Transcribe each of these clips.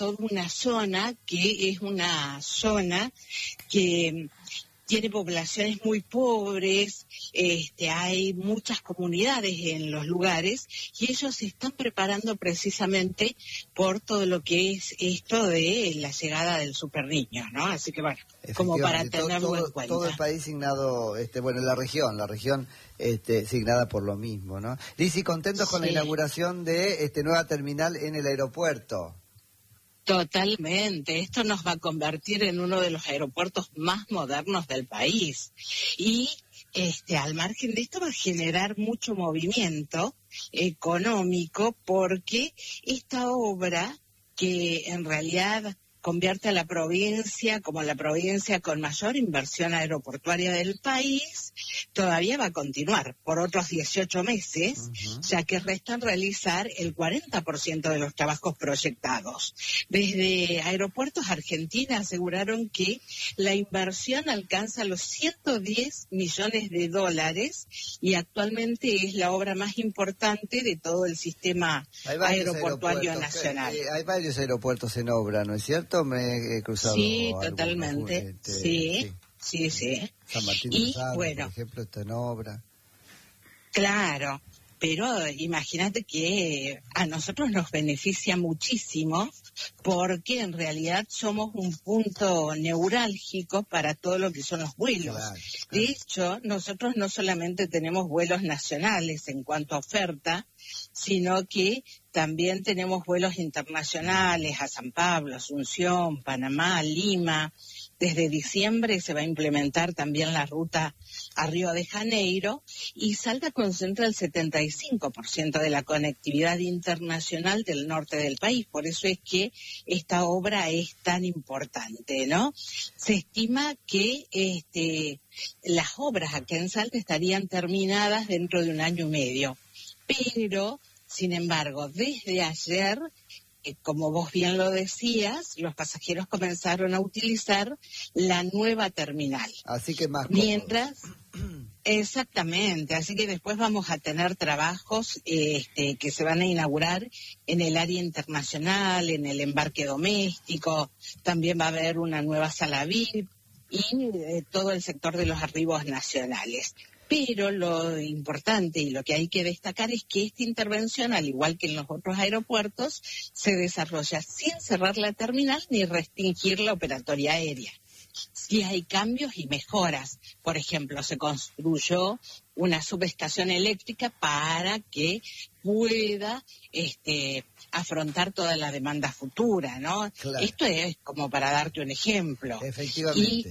toda una zona que es una zona que tiene poblaciones muy pobres, hay muchas comunidades en los lugares y ellos se están preparando precisamente por todo lo que es esto de la llegada del Super Niño, ¿no? Así que bueno, como para tenerlo en cuenta. Todo el país signado, la región signada por lo mismo, ¿no? Lizzy, contentos con la inauguración de nueva terminal en el aeropuerto. Totalmente, esto nos va a convertir en uno de los aeropuertos más modernos del país y al margen de esto va a generar mucho movimiento económico porque esta obra que en realidad convierte a la provincia como la provincia con mayor inversión aeroportuaria del país, todavía va a continuar por otros 18 meses, ya que restan realizar el 40% de los trabajos proyectados. Desde Aeropuertos Argentina aseguraron que la inversión alcanza los $110 millones y actualmente es la obra más importante de todo el sistema aeroportuario nacional. Hay varios aeropuertos en obra, ¿no es cierto? Me he cruzado. Sí, totalmente. Sí. San Martín y Sal, bueno, por ejemplo, está en obra. Claro, pero imagínate que a nosotros nos beneficia muchísimo porque en realidad somos un punto neurálgico para todo lo que son los vuelos. Claro. De hecho, nosotros no solamente tenemos vuelos nacionales en cuanto a oferta, sino que también tenemos vuelos internacionales a San Pablo, Asunción, Panamá, Lima. Desde diciembre se va a implementar también la ruta a Río de Janeiro y Salta concentra el 75% de la conectividad internacional del norte del país. Por eso es que esta obra es tan importante, ¿no? Se estima que las obras acá en Salta estarían terminadas dentro de 1 año y medio. Pero, sin embargo, desde ayer, como vos bien lo decías, los pasajeros comenzaron a utilizar la nueva terminal. Así que más Exactamente, así que después vamos a tener trabajos que se van a inaugurar en el área internacional, en el embarque doméstico, también va a haber una nueva sala VIP y todo el sector de los arribos nacionales. Pero lo importante y lo que hay que destacar es que esta intervención, al igual que en los otros aeropuertos, se desarrolla sin cerrar la terminal ni restringir la operatoria aérea. Sí hay cambios y mejoras. Por ejemplo, se construyó una subestación eléctrica para que pueda afrontar toda la demanda futura, ¿no? Claro. Esto es como para darte un ejemplo. Efectivamente.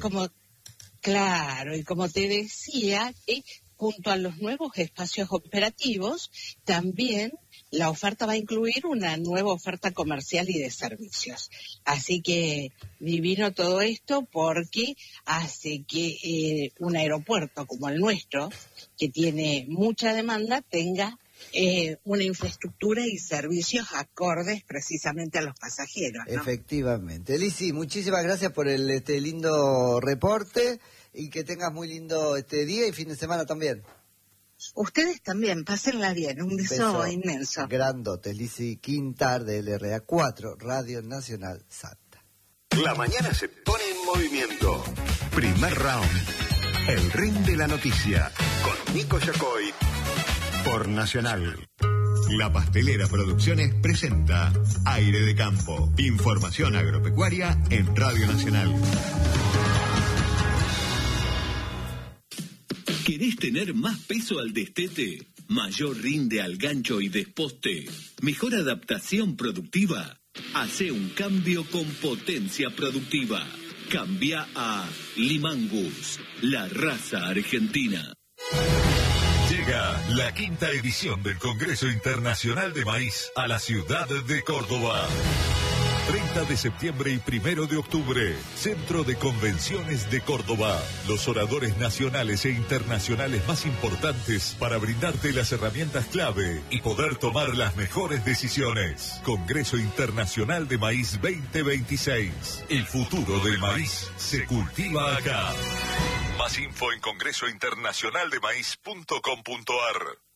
Claro, y como te decía, junto a los nuevos espacios operativos, también la oferta va a incluir una nueva oferta comercial y de servicios. Así que divino todo esto porque hace que un aeropuerto como el nuestro, que tiene mucha demanda, tenga una infraestructura y servicios acordes precisamente a los pasajeros, ¿no? Efectivamente. Lizzy, muchísimas gracias por el lindo reporte y que tengas muy lindo día y fin de semana también. Ustedes también, pásenla bien, un beso inmenso. Grandote, Lizzy Quintar de LRA4, Radio Nacional Salta. La mañana se pone en movimiento. Primer round. El ring de la noticia. Con Nico Yacoy. Por Nacional. La Pastelera Producciones presenta Aire de Campo. Información agropecuaria en Radio Nacional. ¿Querés tener más peso al destete? ¿Mayor rinde al gancho y desposte? ¿Mejor adaptación productiva? Hacé un cambio con potencia productiva. Cambia a Limangus, la raza argentina. Llega la 5ª edición del Congreso Internacional de Maíz a la ciudad de Córdoba. 30 de septiembre y 1 de octubre, Centro de Convenciones de Córdoba. Los oradores nacionales e internacionales más importantes para brindarte las herramientas clave y poder tomar las mejores decisiones. Congreso Internacional de Maíz 2026. El futuro del maíz se cultiva acá. Más info en congresointernacionaldemaíz.com.ar.